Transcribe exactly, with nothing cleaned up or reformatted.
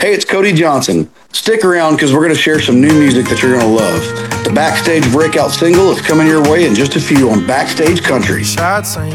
Hey, it's Cody Johnson. Stick around because we're going to share some new music that you're going to love. The Backstage breakout single is coming your way in just a few on Backstage Country. Shots on